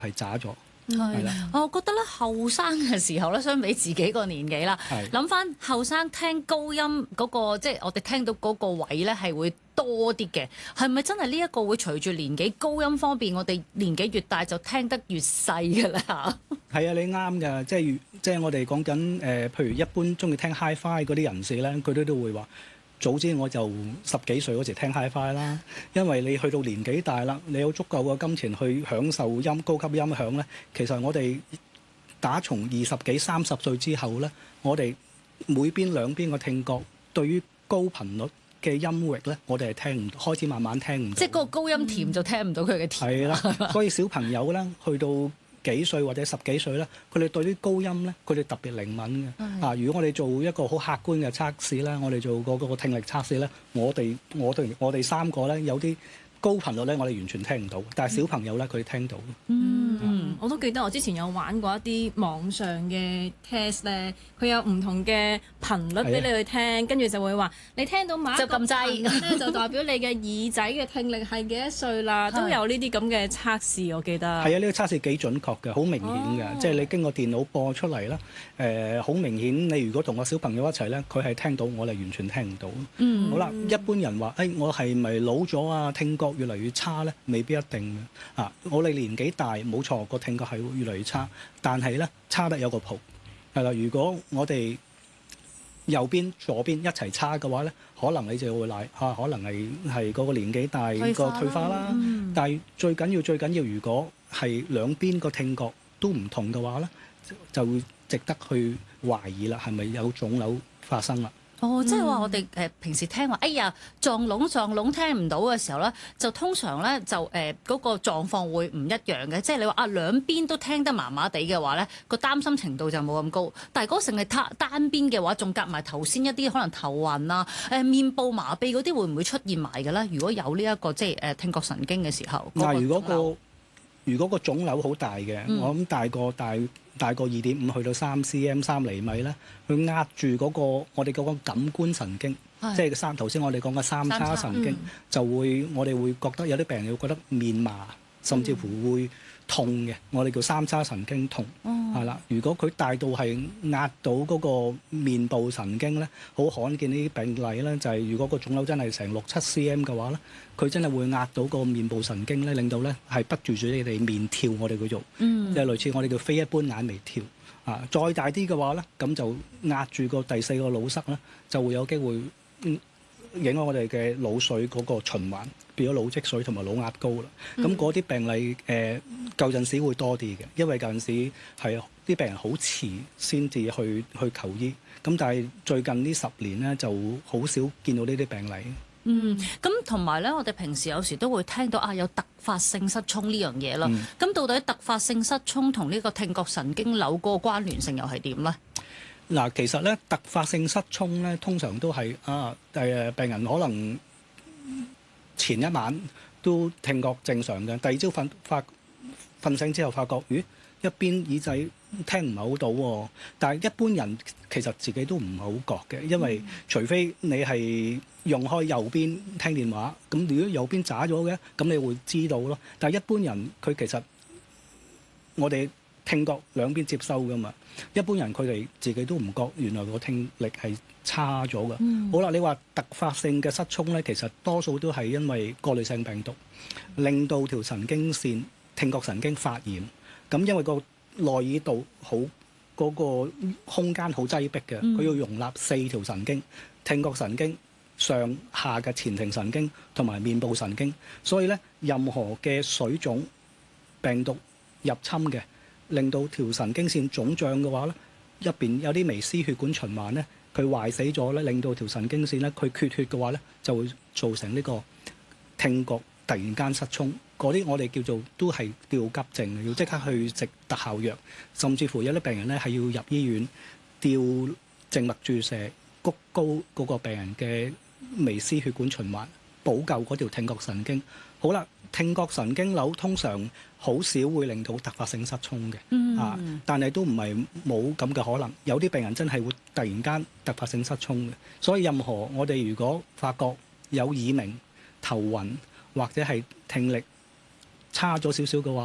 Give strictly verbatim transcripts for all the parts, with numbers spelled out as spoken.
係渣咗。 係啦，我覺得咧後生嘅時候咧，相比自己個年紀啦，諗翻後生聽高音嗰個，即係我哋聽到嗰個位咧係會多啲嘅。係咪真係呢一個會隨住年紀高音方面，我哋年紀越大就聽得越細㗎啦？係啊，你啱㗎，即係即係我哋講緊誒，譬如一般中意聽 Hi-Fi 嗰啲人士咧，佢都都會話。早知我就十幾歲嗰時聽 Hi-Fi 啦，因為你去到年紀大啦，你有足夠嘅金錢去享受音高級音響咧。其實我哋打從二十幾三十歲之後咧，我哋每邊兩邊嘅聽覺對於高頻率嘅音域咧，我哋係聽唔開始慢慢聽唔到。 即係嗰個高音甜就聽唔到佢嘅甜。係啦，所以小朋友咧去到幾歲或者十幾歲咧，佢哋對啲高音咧，佢哋特別靈敏嘅。啊，如果我哋做一個好客觀嘅測試咧，我哋做嗰個聽力測試咧，我哋我哋我哋三個咧有啲高頻率咧，我哋完全聽唔到，但係小朋友咧佢聽到。 嗯，嗯，我都記得我之前有玩過一啲網上嘅 test 咧，佢有唔同嘅頻率俾你去聽，跟住就會話你聽到某一個頻率咧，就代表你嘅耳仔嘅聽力係幾多歲啦，都有呢啲咁嘅測試，我記得。係啊，呢個測試幾準確嘅，好明顯嘅，哦、即係你經過電腦播出嚟啦，誒、呃，好明顯。你如果同個小朋友一齊咧，佢係聽到，我哋完全聽唔到。嗯，好啦，一般人話，誒、哎，我係咪老咗啊？聽覺越嚟越差咧，未必一定嘅。啊，我哋年紀大，冇錯，個聽覺係會越嚟越差，但係咧差得有個譜，係啦。如果我哋右邊、左邊一齊差嘅話咧，可能你就會賴嚇、啊，可能係係嗰個年紀大個退化啦。嗯、但係最緊要、最緊要，如果係兩邊個聽覺都唔同嘅話咧，就會值得去懷疑啦，係咪有腫瘤發生啦？ 哦，即係話我哋誒平時聽話，哎呀撞聾撞聾聽唔到嘅時候咧，就通常咧就誒嗰、呃嗰個狀況會唔一樣嘅。即係你話啊兩邊都聽得麻麻地嘅話咧，個擔心程度就冇咁高。但係嗰成係單單邊嘅話，仲夾埋頭先一啲可能頭暈啊、誒、呃、面部麻痹嗰啲，會唔會出現埋嘅咧？如果有呢、這、一個即係誒聽覺神經嘅時候， 嗱、呃，如果個如果個腫瘤好大嘅，嗯、我諗大過大。大過二點五去到三 cm 三厘米咧，佢壓住嗰、那個我哋嗰個感官神經，是即係三頭先我哋講嘅三叉神經，嗯、就會我哋會覺得有啲病人會覺得面麻，甚至乎會痛嘅，我哋叫三叉神經痛，係啦、嗯。如果佢大到係壓到嗰個面部神經咧，好罕見呢啲病例咧，就係、是、如果個腫瘤真係成六七 cm 嘅話咧，佢真係會壓到個面部神經咧，令到咧係不住住你哋面跳，我哋叫做，即係類似我哋叫非一般眼眉跳。啊，再大啲嘅話咧，咁就壓住個第四個腦塞咧，就會有機會影響我哋嘅腦髓嗰個循環，變咗腦積水同埋腦壓高啦。咁嗰啲病例誒舊陣時會多啲嘅，因為舊陣時係啲病人好遲先至去去求醫。咁但係最近呢十年咧，就好少見到呢啲病例。 嗯，咁同埋咧，我哋平時有時都會聽到啊，有突發性失聰呢樣嘢啦。咁、嗯、到底突發性失聰同呢個聽覺神經瘤嗰個關聯性又係點咧？ 嗱，其實咧突發性失聰咧，通常都係啊誒病人可能前一晚都聽覺正常嘅，第二朝瞓發瞓醒之後發覺，咦一邊耳仔聽唔係好到喎。但係一般人其實自己都唔係好覺嘅，因為除非你係用開右邊聽電話，咁如果右邊渣咗嘅，咁你會知道咯。但係一般人佢其實我哋聽覺兩邊接收噶嘛，一般人佢哋自己都唔覺原來個聽力係差咗噶。嗯、好啦，你話突發性嘅失聰咧，其實多數都係因為過濾性病毒令到條神經線聽覺神經發炎。咁因為個內耳道好嗰、嗰個空間好擠迫嘅，佢、嗯、要容納四條神經，聽覺神經、上下嘅前庭神經同埋面部神經，所以咧任何嘅水腫病毒入侵嘅，令到條神經線腫脹嘅話咧，入邊有啲微絲血管循環咧，佢壞死咗咧，令到條神經線咧佢缺血嘅話咧，就會造成呢個聽覺突然間失聰。嗰啲我哋叫做都係叫急症，要即刻去食特效藥，甚至乎有啲病人咧係要入醫院吊靜脈注射，谷高嗰個病人嘅微絲血管循環，補救嗰條聽覺神經。好啦，聽覺神經瘤通常好少會令到突發性失聰嘅，嗯、啊，但係都唔係冇咁嘅可能。有啲病人真係會突然間突發性失聰嘅，所以任何我哋如果發覺有耳鳴、頭暈或者係聽力差咗少少嘅話咧，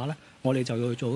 我哋就要做